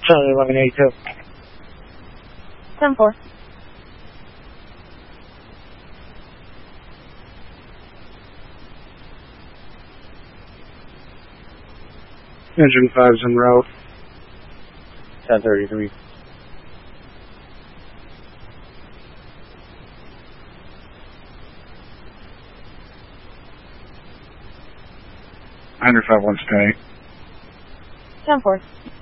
Charlie 1182. 10-4. Engine 5's en route. 1033. Niner 5 1 stay. 10-4.